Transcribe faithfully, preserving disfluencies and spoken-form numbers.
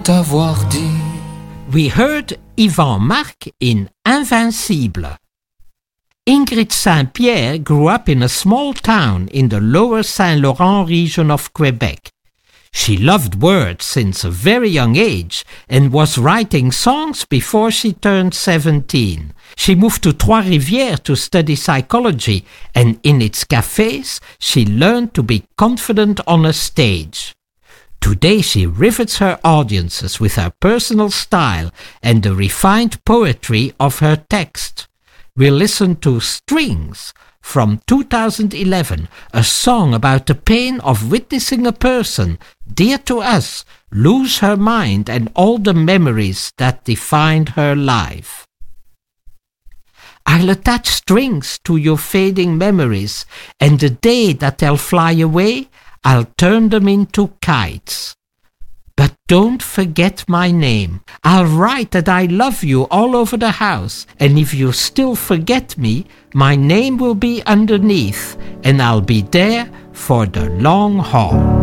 t'avoir dit. We heard Yvan Marc in Invincible. Ingrid Saint-Pierre grew up in a small town in the lower Saint Laurent region of Quebec. She loved words since a very young age and was writing songs before she turned seventeen. She moved to Trois-Rivières to study psychology, and in its cafes she learned to be confident on a stage. Today she rivets her audiences with her personal style and the refined poetry of her text. We'll listen to Strings from two thousand eleven, a song about the pain of witnessing a person, dear to us, lose her mind and all the memories that defined her life. I'll attach strings to your fading memories, and the day that they'll fly away, I'll turn them into kites. But don't forget my name. I'll write that I love you all over the house, and if you still forget me, my name will be underneath, and I'll be there for the long haul.